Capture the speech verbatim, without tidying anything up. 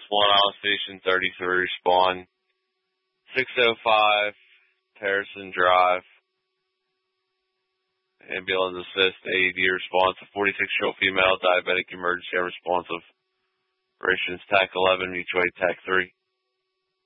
one Island Station thirty-three, respond. six oh five, Harrison Drive. Ambulance assist, A E D response. A forty-six-year-old female, diabetic, emergency unresponsive. Operations T A C eleven, mutual aid T A C three.